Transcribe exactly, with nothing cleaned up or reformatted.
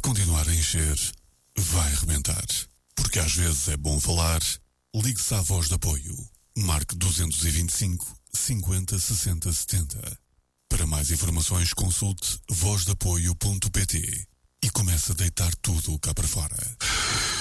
continuar a encher, vai arrebentar. Porque às vezes é bom falar. Ligue-se à Voz de Apoio. Marque duzentos e vinte e cinco, cinquenta, sessenta, setenta. Para mais informações, consulte voz de apoio ponto pt e comece a deitar tudo cá para fora.